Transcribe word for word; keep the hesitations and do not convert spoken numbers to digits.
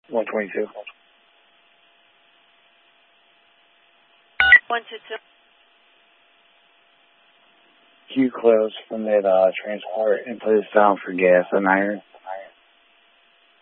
one twenty-two. one two two. Q close from that uh, transport and put us down for gas and iron.